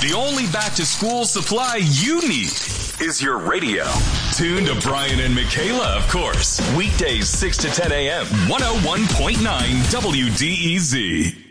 The only back-to-school supply you need is your radio. Tune to Brian and Michaela, of course. Weekdays 6 to 10 a.m. 101.9 WDEZ.